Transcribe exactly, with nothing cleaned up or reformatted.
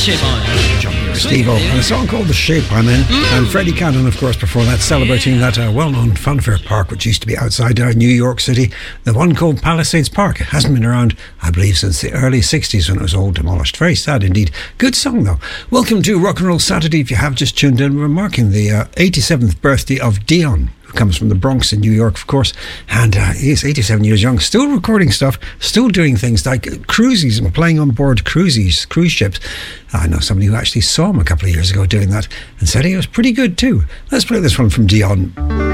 Shape On. Steve-O, and a song called The Shape I'm In. Mm. And Freddie Cannon, of course, before that, celebrating yeah. that uh, well-known funfair park, which used to be outside uh, New York City. The one called Palisades Park. It hasn't been around, I believe, since the early sixties when it was all demolished. Very sad indeed. Good song, though. Welcome to Rock and Roll Saturday. If you have just tuned in, we're marking the uh, eighty-seventh birthday of Dion, who comes from the Bronx in New York, of course, and uh, he's eighty-seven years young, still recording stuff, still doing things like cruises and playing on board cruises, cruise ships. I know somebody who actually saw him a couple of years ago doing that and said he was pretty good too. Let's play this one from Dion.